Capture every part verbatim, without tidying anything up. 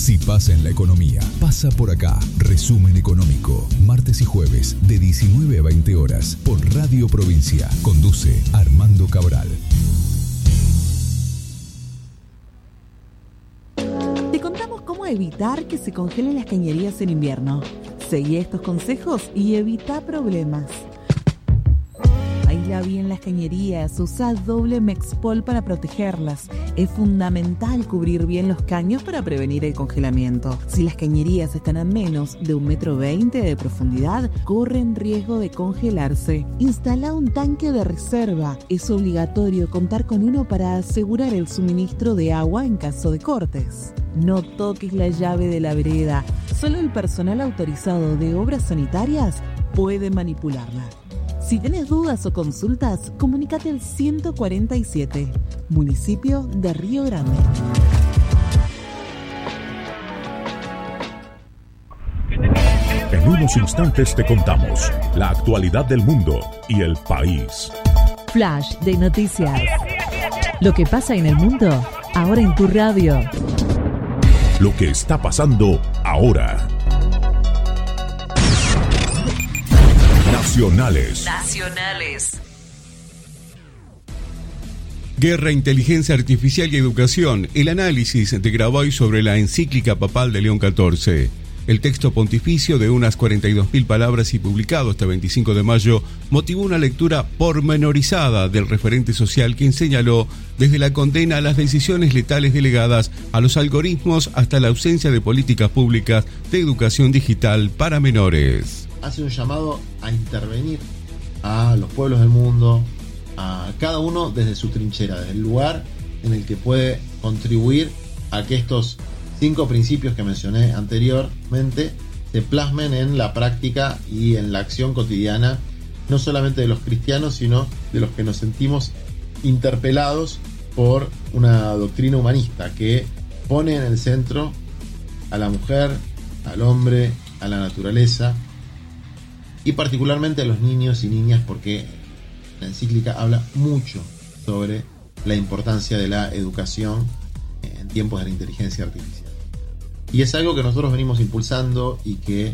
Si pasa en la economía, pasa por acá. Resumen económico. Martes y jueves de diecinueve a veinte horas por Radio Provincia. Conduce Armando Cabral. Te contamos cómo evitar que se congelen las cañerías en invierno. Seguí estos consejos y evita problemas. Aísla bien las cañerías, usa doble Mexpol para protegerlas. Es fundamental cubrir bien los caños para prevenir el congelamiento. Si las cañerías están a menos de un metro veinte de profundidad, corren riesgo de congelarse. Instala un tanque de reserva. Es obligatorio contar con uno para asegurar el suministro de agua en caso de cortes. No toques la llave de la vereda. Solo el personal autorizado de obras sanitarias puede manipularla. Si tenés dudas o consultas, comunícate al ciento cuarenta y siete, municipio de Río Grande. En unos instantes te contamos la actualidad del mundo y el país. Flash de noticias. Lo que pasa en el mundo, ahora en tu radio. Lo que está pasando ahora. Nacionales. Nacionales. Guerra, inteligencia artificial y educación. El análisis de Grabois sobre la encíclica papal de León catorce. El texto pontificio de unas cuarenta y dos mil palabras y publicado este veinticinco de mayo motivó una lectura pormenorizada del referente social, quien señaló desde la condena a las decisiones letales delegadas a los algoritmos hasta la ausencia de políticas públicas de educación digital para menores. Hace un llamado a intervenir a los pueblos del mundo, a cada uno desde su trinchera, desde el lugar en el que puede contribuir a que estos cinco principios que mencioné anteriormente se plasmen en la práctica y en la acción cotidiana, no solamente de los cristianos, sino de los que nos sentimos interpelados por una doctrina humanista que pone en el centro a la mujer, al hombre, a la naturaleza, y particularmente a los niños y niñas, porque la encíclica habla mucho sobre la importancia de la educación en tiempos de la inteligencia artificial. Y es algo que nosotros venimos impulsando y que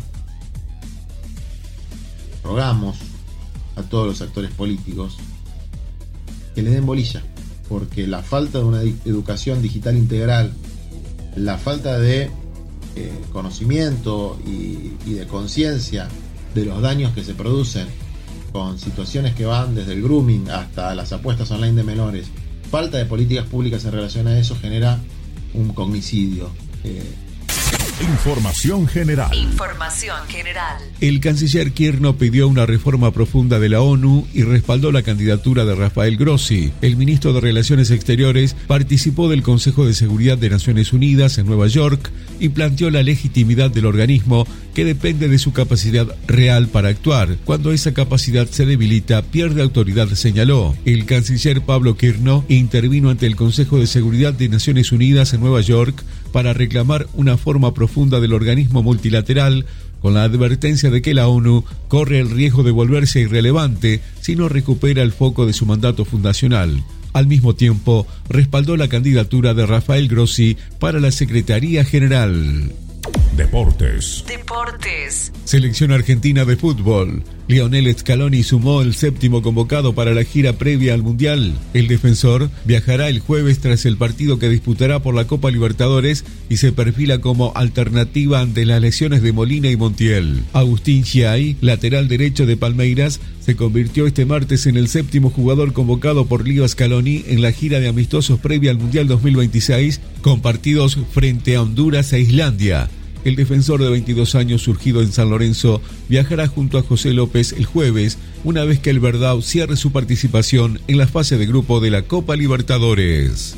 rogamos a todos los actores políticos que le den bolilla, porque la falta de una educación digital integral, la falta de eh, conocimiento y, y de conciencia de los daños que se producen con situaciones que van desde el grooming hasta las apuestas online de menores, falta de políticas públicas en relación a eso genera un cognicidio. Eh, Información general. Información general. El canciller Kirchner pidió una reforma profunda de la ONU y respaldó la candidatura de Rafael Grossi. El ministro de Relaciones Exteriores participó del Consejo de Seguridad de Naciones Unidas en Nueva York y planteó la legitimidad del organismo, que depende de su capacidad real para actuar. Cuando esa capacidad se debilita, pierde autoridad, señaló. El canciller Pablo Kirchner intervino ante el Consejo de Seguridad de Naciones Unidas en Nueva York para reclamar una forma profunda del organismo multilateral, con la advertencia de que la ONU corre el riesgo de volverse irrelevante si no recupera el foco de su mandato fundacional. Al mismo tiempo, respaldó la candidatura de Rafael Grossi para la Secretaría General. Deportes. Deportes. Selección argentina de fútbol. Lionel Scaloni sumó el séptimo convocado para la gira previa al Mundial. El defensor viajará el jueves tras el partido que disputará por la Copa Libertadores y se perfila como alternativa ante las lesiones de Molina y Montiel. Agustín Giai, lateral derecho de Palmeiras, se convirtió este martes en el séptimo jugador convocado por Leo Scaloni en la gira de amistosos previa al Mundial dos mil veintiséis, con partidos frente a Honduras e Islandia. El defensor de veintidós años, surgido en San Lorenzo, viajará junto a José López el jueves, una vez que el Verdão cierre su participación en la fase de grupo de la Copa Libertadores.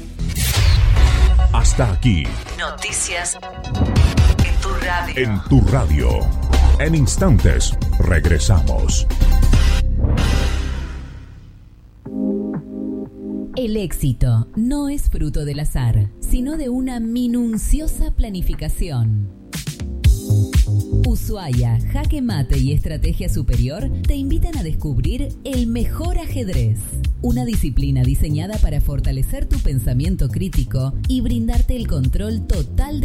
Hasta aquí. Noticias en tu radio. En tu radio. En instantes, regresamos. El éxito no es fruto del azar, sino de una minuciosa planificación. Ushuaia, Jaque Mate y Estrategia Superior te invitan a descubrir el mejor ajedrez, una disciplina diseñada para fortalecer tu pensamiento crítico y brindarte el control total de